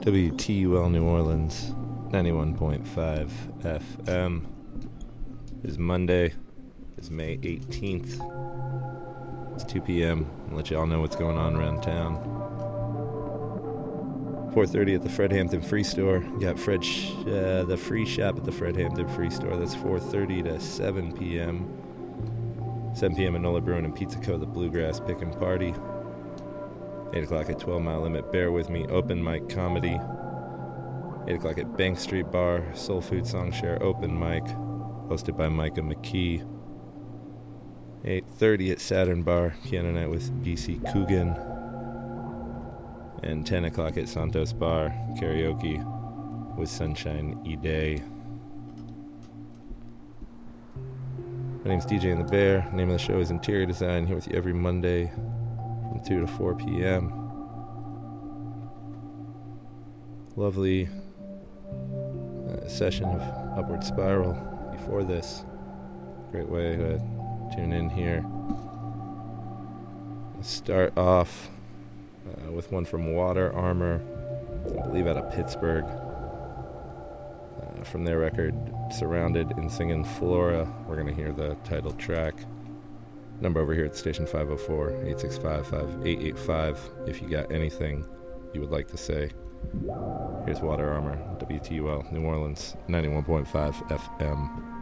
WTUL New Orleans, 91.5 FM. It's Monday. It's May 18th. It's 2 p.m. I'll let you all know what's going on around town. 4:30 at the Fred Hampton Free Store. You got the free shop at the Fred Hampton Free Store. That's 4:30 to 7 p.m. 7 p.m. at Nola Bruin and Pizza Co. The Bluegrass Pick and Party. 8 o'clock at 12 Mile Limit, Bear With Me, Open Mic Comedy. 8 o'clock at Bank Street Bar, Soul Food Songshare, Open Mic, hosted by Micah McKee. 8:30 at Saturn Bar, Piano Night with BC Coogan. And 10 o'clock at Santos Bar, Karaoke with Sunshine E-Day. My name's DJ and the Bear. Name of the show is Interior Design, here with you every Monday from 2 to 4 p.m. Lovely session of Upward Spiral before this. Great way to tune in here. Start off with one from Water Armor, I believe out of Pittsburgh. From their record, Surrounded and Singing Flora. We're going to hear the title track. Number over here at station 504-865-5885 if you got anything you would like to say. Here's Water Armor, WTUL, New Orleans, 91.5 FM.